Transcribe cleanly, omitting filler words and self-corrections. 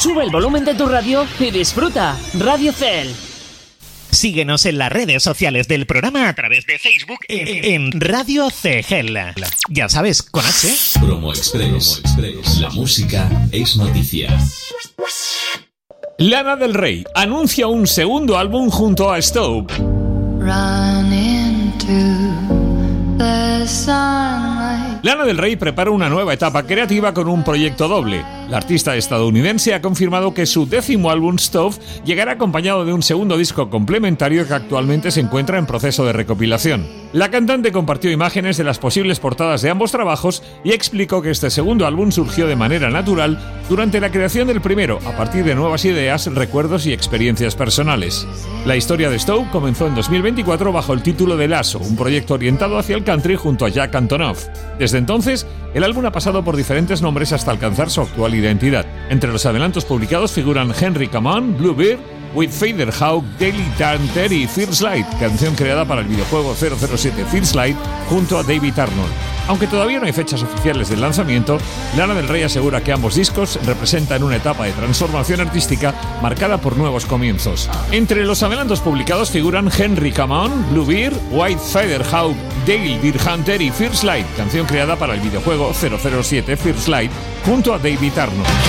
Sube el volumen de tu radio y disfruta. Radio Cel. Síguenos en las redes sociales del programa a través de Facebook en Radio CGEL. Ya sabes, con H. Promo Express. La música es noticia. Lana del Rey anuncia un segundo álbum junto a Stove. Run into the sunlight. Lana del Rey prepara una nueva etapa creativa con un proyecto doble. La artista estadounidense ha confirmado que su 10º álbum, Stove, llegará acompañado de un segundo disco complementario que actualmente se encuentra en proceso de recopilación. La cantante compartió imágenes de las posibles portadas de ambos trabajos y explicó que este segundo álbum surgió de manera natural durante la creación del primero, a partir de nuevas ideas, recuerdos y experiencias personales. La historia de Stove comenzó en 2024 bajo el título de Lasso, un proyecto orientado hacia el country junto a Jack Antonoff. Desde entonces, el álbum ha pasado por diferentes nombres hasta alcanzar su actual identidad. Entre los adelantos publicados figuran Henry Come On, Bluebeard, With Fader Hawk, Daily Tanter y First Light, canción creada para el videojuego 007 First Light junto a David Arnold. Aunque todavía no hay fechas oficiales del lanzamiento, Lana del Rey asegura que ambos discos representan una etapa de transformación artística marcada por nuevos comienzos. Entre los adelantos publicados figuran Henry Come On, Bluebeard, White Feather Hawk, Dale Deer Hunter y First Light, canción creada para el videojuego 007 First Light junto a David Arnold.